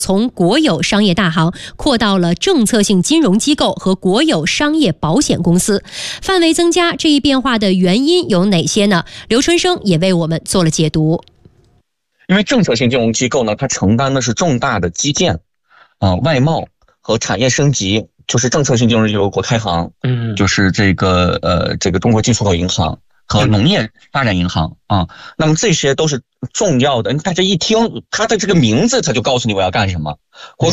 从国有商业大行扩到了政策性金融机构和国有商业保险公司。范围增加，这一变化的原因有哪些呢？刘春生也为我们做了解读。 因为政策性金融机构呢，它承担的是重大的基建、外贸和产业升级，就是政策性金融机构，国开行，就是这个中国进出口银行和农业发展银行啊。那么这些都是重要的，大家一听它的这个名字，它就告诉你我要干什么。